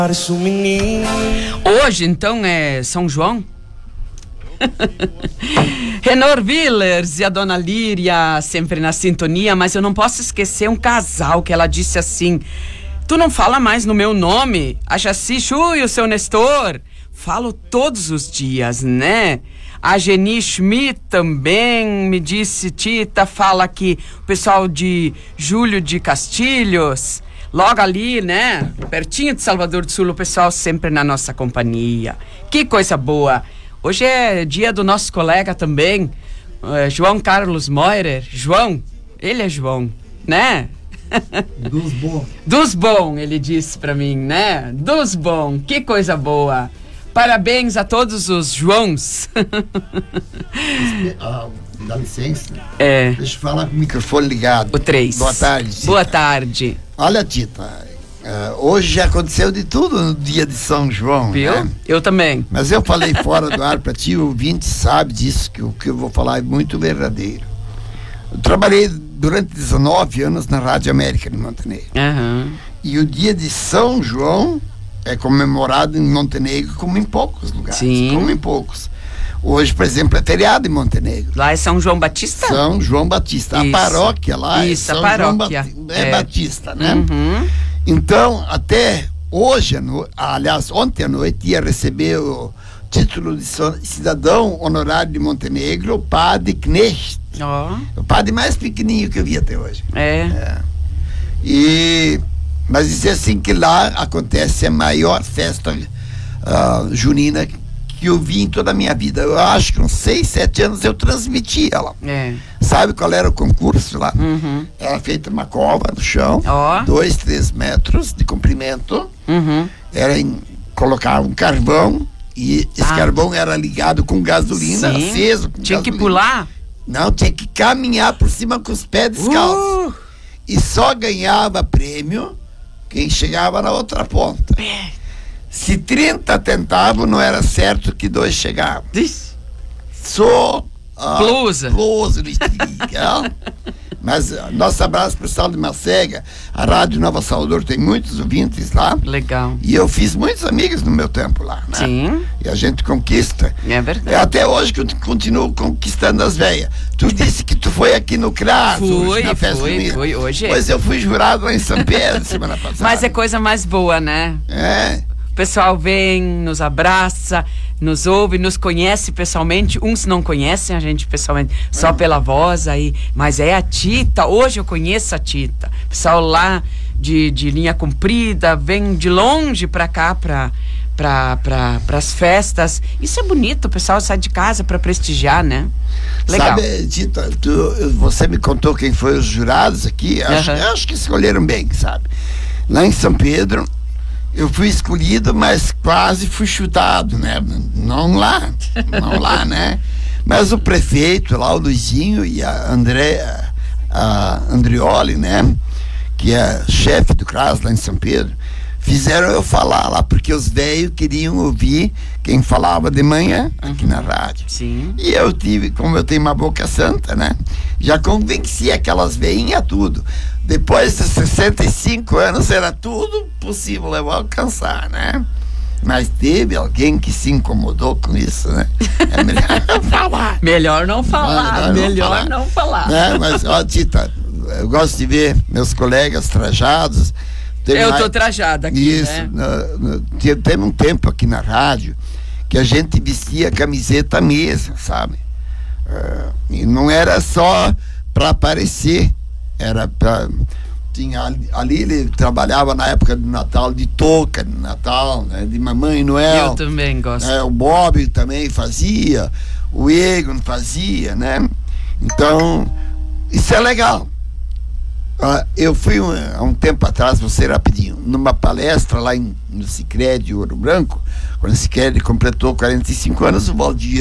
Hoje, então, é São João? Renor Villers e a dona Líria sempre na sintonia, mas eu não posso esquecer um casal que ela disse assim: tu não fala mais no meu nome? A Jaci Chu e o seu Nestor? Falo todos os dias, né? A Geni Schmidt também me disse: Tita, fala aqui o pessoal de Júlio de Castilhos, logo ali, né? Pertinho de Salvador do Sul, o pessoal sempre na nossa companhia. Que coisa boa! Hoje é dia do nosso colega também, João Carlos Moirer. João, ele é João, né? Dos bons. Dos bons, ele disse pra mim, né? Dos bons, que coisa boa. Parabéns a todos os Joãos. Dá licença. É. Deixa eu falar com o microfone ligado. O 3. Boa tarde, Tita. Boa tarde. Olha, Tita, hoje já aconteceu de tudo no dia de São João. Viu? Né? Eu também. Mas eu falei fora do ar pra ti, o ouvinte sabe disso, que o que eu vou falar é muito verdadeiro. Eu trabalhei durante 19 anos na Rádio América de Montenegro. Uhum. E o dia de São João é comemorado em Montenegro como em poucos lugares. Sim. Como em poucos. Hoje, por exemplo, é feriado em Montenegro. Lá é São João Batista? São João Batista. Isso. A paróquia lá Isso, é São a paróquia. João Batista, né? Uhum. Então, até hoje, aliás, ontem à noite, ia receber o título de cidadão honorário de Montenegro, o padre Knecht. Oh. O padre mais pequenininho que eu vi até hoje. Mas dizer assim que lá acontece a maior festa junina que eu vi em toda a minha vida. Eu acho que uns 6, 7 anos eu transmiti ela. Sabe qual era o concurso lá? Uhum. Era feita uma cova no chão, Oh. 2, 3 metros de comprimento. Uhum. Colocar um carvão e esse carvão era ligado com gasolina, sim. aceso com Tinha gasolina. que pular? Não, tinha que caminhar por cima com os pés descalços. E só ganhava prêmio quem chegava na outra ponta. Se 30 tentavam, não era certo que 2 chegavam. Só Blusa. Mas nosso abraço para o pessoal de Macega. A Rádio Nova Salvador tem muitos ouvintes lá. Legal. E eu fiz muitos amigos no meu tempo lá, né? Sim. E a gente conquista. É verdade. Até hoje que eu continuo conquistando as velhas. Tu disse que tu foi aqui no CRAS hoje, na festa junina. Fui hoje. Pois eu fui jurado lá em São Pedro semana passada. Mas é coisa mais boa, né? O pessoal vem, nos abraça, nos ouve, nos conhece pessoalmente. Uns não conhecem a gente pessoalmente, só pela voz aí. Mas é a Tita, hoje eu conheço a Tita. O pessoal lá de linha comprida, vem de longe pra cá, para as festas. Isso é bonito, o pessoal sai de casa para prestigiar, né? Legal. Sabe, Tita, você me contou quem foram os jurados aqui. Acho que escolheram bem, sabe? Lá em São Pedro, eu fui escolhido, mas quase fui chutado, né? Não lá, né? Mas o prefeito lá, o Luizinho, e a Andrioli, né? Que é chefe do CRAS lá em São Pedro, fizeram eu falar lá, porque os velhos queriam ouvir quem falava de manhã aqui na rádio. Sim. E eu como eu tenho uma boca santa, né? Já convenci aquelas veinhas tudo. Depois de 65 anos era tudo possível eu alcançar, né? Mas teve alguém que se incomodou com isso, né? É melhor não falar. Melhor não falar. Né? Mas, ó, Tita, eu gosto de ver meus colegas trajados. Eu tô trajada aqui, isso, né? Teve um tempo aqui na rádio que a gente vestia camiseta mesmo, sabe? E não era só para aparecer, era para... Ali ele trabalhava na época do Natal, de touca de Natal, né? De Mamãe Noel. Eu também gosto. O Bob também fazia, o Egon fazia, né? Então, isso é legal. Eu fui há um tempo atrás, você rapidinho, numa palestra lá no Sicredi Ouro Branco, quando o Sicredi completou 45 anos, o Valdir